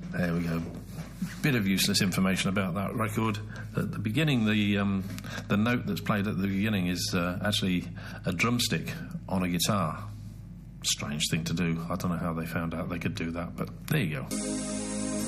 There we go. Bit of useless information about that record. At the beginning, the note that's played at the beginning is actually a drumstick on a guitar. Strange thing to do. I don't know how they found out they could do that, but there you go.